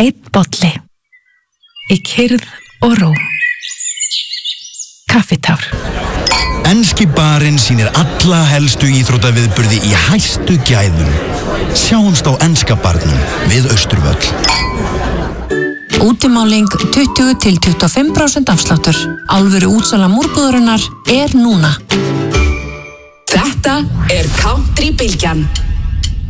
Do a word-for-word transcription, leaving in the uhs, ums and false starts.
Einn bolli. Í kyrrð og ró. Kaffitár. Enski barinn sýnir alla helstu íþróttaviðburði í hæstu gæðum. Sjáumst á enska barnum við Austurvöll. Útimáling tuttugu til tuttugu og fimm prósent afsláttur. Alvöru útsala múrbúðurinnar er núna. Þetta er Country Bylgjan.